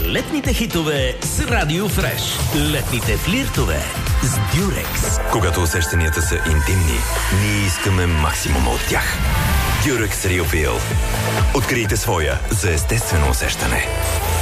Летните хитове с Радио Фреш. Летните флиртове с Дюрекс. Когато усещанията са интимни, ние искаме максимума от тях. Дюрекс Real Feel. Открийте своя за естествено усещане.